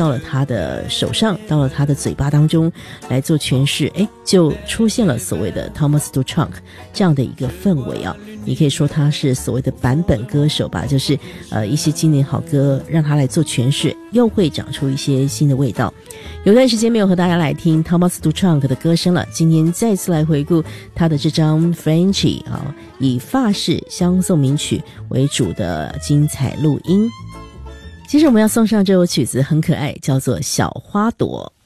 到了他的手上，到了他的嘴巴当中来做诠释，就出现了所谓的 Thomas Dutronc 这样的一个氛围啊。你可以说他是所谓的版本歌手吧，就是一些经典好歌让他来做诠释，又会长出一些新的味道。有段时间没有和大家来听 Thomas Dutronc 的歌声了，今天再次来回顾他的这张 Frenchy 以法式相送名曲为主的精彩录音。其实我们要送上这首曲子很可爱，叫做小花朵。